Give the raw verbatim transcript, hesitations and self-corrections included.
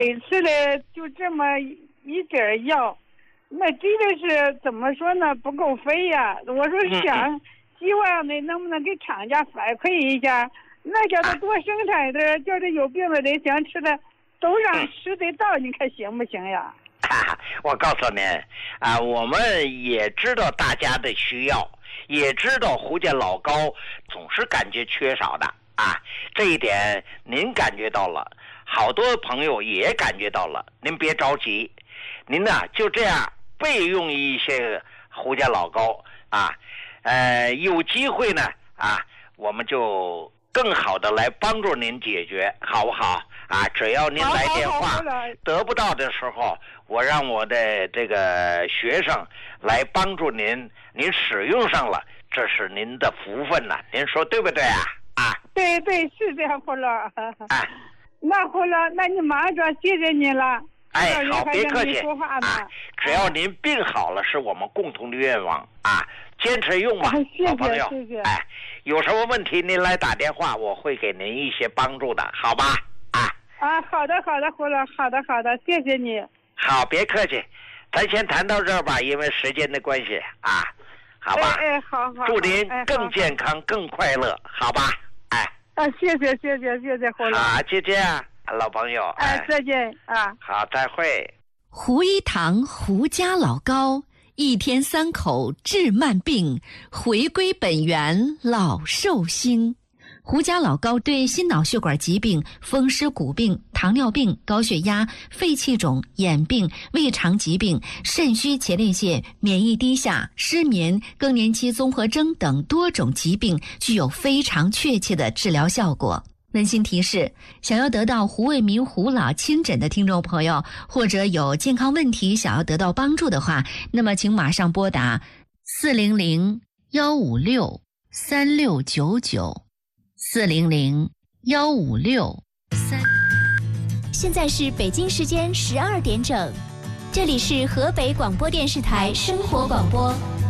吃了就这么一点药，那真的是怎么说呢？不够费呀。我说想，嗯、希望呢能不能给厂家反馈一下，那叫他多生产一点，叫这有病的人想吃的都让吃得到，你看行不行呀？ 啊、我告诉您啊，我们也知道大家的需要，也知道胡家老高总是感觉缺少的啊，这一点您感觉到了，好多朋友也感觉到了，您别着急，您呢就这样备用一些胡家老高啊，呃，有机会呢啊，我们就更好的来帮助您解决，好不好？啊，只要您来电话，得不到的时候，我让我的这个学生来帮助您，您使用上了，这是您的福分了，您说对不对啊？啊， 对对，是这样，胡老。 哎， 那胡老，那你马上谢谢你了。 哎，好，别客气啊！ 只要您病好了，是我们共同的愿望啊！坚持用吧， 好朋友。 谢谢。 哎，有什么问题您来打电话，我会给您一些帮助的，好吧？啊啊，好的好的，胡老，好的好的，谢谢你。 好，别客气，咱先谈到这儿吧，因为时间的关系啊，好吧？ 哎哎，好好。 祝您更健康、哎、更快乐，好吧？哎。 啊，谢谢谢谢谢谢胡老。 啊，就这样。老朋友， 哎，哎再见啊！ 好，再会。 胡一堂胡家老高，一天三口治慢病，回归本源老寿星。胡家老高对心脑血管疾病、风湿骨病、糖尿病、高血压、肺气肿、眼病、胃肠疾病、肾虚前列腺、免疫低下、失眠、更年期综合征等多种疾病具有非常确切的治疗效果。温馨提示，想要得到胡卫民胡老亲诊的听众朋友，或者有健康问题想要得到帮助的话，那么请马上拨打四零零幺五六三六九九四零零幺五六三。 现在是北京时间十二点整，这里是河北广播电视台生活广播。